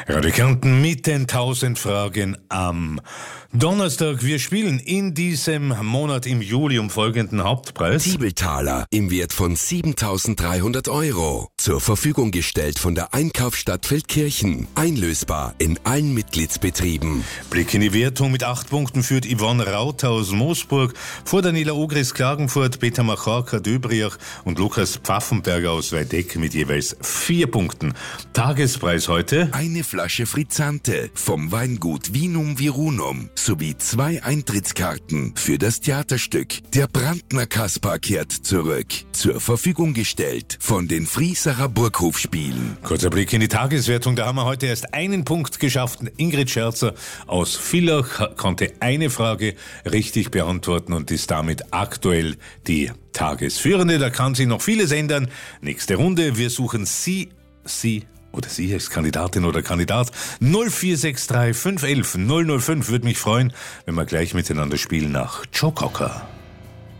Radikanten mit den 1000 Fragen am Donnerstag. Wir spielen in diesem Monat im Juli um folgenden Hauptpreis. Zwiebeltaler im Wert von 7.300 €. Zur Verfügung gestellt von der Einkaufsstadt Feldkirchen. Einlösbar in allen Mitgliedsbetrieben. Blick in die Wertung. Mit 8 Punkten führt Yvonne Rauter aus Moosburg. Vor Daniela Ogris Klagenfurt, Peter Macharka Döbriach und Lukas Pfaffenberger aus Weideck mit jeweils 4 Punkten. Tagespreis heute: Eine Flasche Frizzante vom Weingut Vinum Virunum sowie 2 Eintrittskarten für das Theaterstück Der Brandner Kaspar kehrt zurück. Zur Verfügung gestellt von den Friesacher Burghofspielen. Kurzer Blick in die Tageswertung. Da haben wir heute erst einen Punkt geschafft. Ingrid Scherzer aus Villach konnte eine Frage richtig beantworten und ist damit aktuell die Tagesführende. Da kann sich noch vieles ändern. Nächste Runde. Wir suchen Sie oder Sie als Kandidatin oder Kandidat. 0463 511 005. Würde mich freuen, wenn wir gleich miteinander spielen nach Joe Cocker.